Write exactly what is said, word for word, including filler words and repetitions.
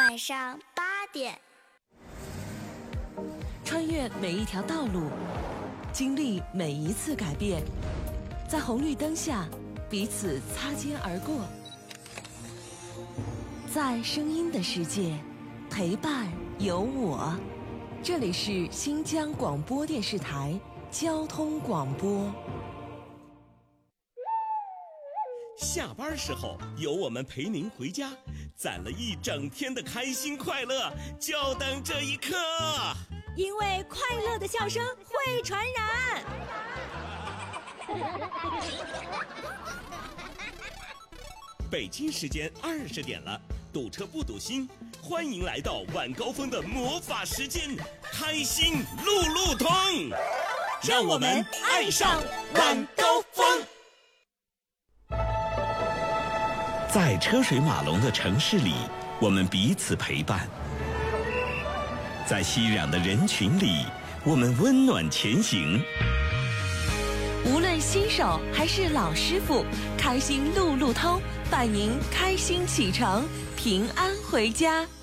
晚上八点， 穿越每一条道路，经历每一次改变，在红绿灯下彼此擦肩而过，在声音的世界陪伴有我。这里是新疆广播电视台交通广播。 下班时候有我们陪您回家，攒了一整天的开心快乐，就等这一刻。 因为快乐的笑声会传染。 北京时间二十点了，堵车不堵心，欢迎来到晚高峰的魔法时间，开心路路通，让我们爱上晚高峰。在车水马龙的城市里，我们彼此陪伴；在熙攘的人群里，我们温暖前行。 无论新手还是老师傅，开心路路通，伴您开心启程，平安回家。